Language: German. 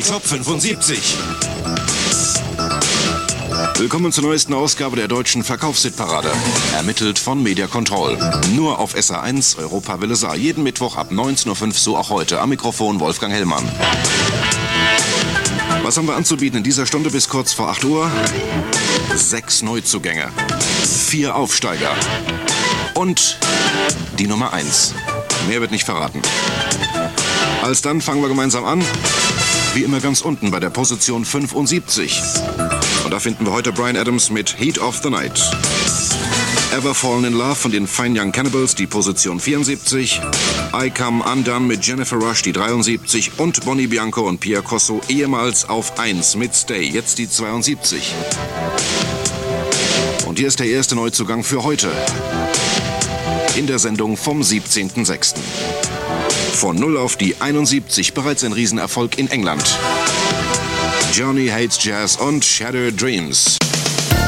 Top 75. Willkommen zur neuesten Ausgabe der deutschen Verkaufshitparade. Ermittelt von Media Control. Nur auf SA1, Europa Welle Saar. Jeden Mittwoch ab 19.05 Uhr, so auch heute. Am Mikrofon Wolfgang Hellmann. Was haben wir anzubieten in dieser Stunde bis kurz vor 8 Uhr? 6 Neuzugänge, 4 Aufsteiger und die Nummer 1. Mehr wird nicht verraten. Alsdann fangen wir gemeinsam an. Wie immer ganz unten bei der Position 75. Und da finden wir heute Bryan Adams mit Heat of the Night. Ever Fallen in Love von den Fine Young Cannibals, die Position 74. I Come Undone mit Jennifer Rush, die 73. Und Bonnie Bianco und Pia Cosso ehemals auf 1 mit Stay, jetzt die 72. Und hier ist der erste Neuzugang für heute. In der Sendung vom 17.06. Von 0 auf die 71, bereits ein Riesenerfolg in England. Johnny Hates Jazz und Shattered Dreams.